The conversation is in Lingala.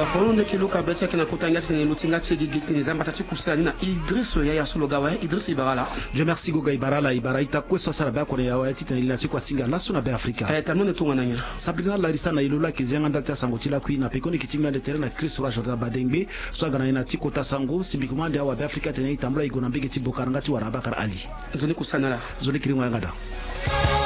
honde kiluka betsa kina kutanga sene lutinga tsegi gitini zamba tati kusala na Idriss ya Sologawa Idriss Ibarala. Je merci Goga Ibarala Ibaraita kweso sala ba ko ya wati tanila tsikwa singa laso na be Afrika. Tamone tunga nanya. Sabrina Larissa na ilula kizenga ndata sango tila kuina pekoni kitinga de terrain na Chris Raj da Badengbe so gana ina tiko ta sango simbikumande wa be Afrika tena itambula igona mbige tibokaranga ti waraba kar Ali. Zoli kusana la. Zoli kirimwa ngada.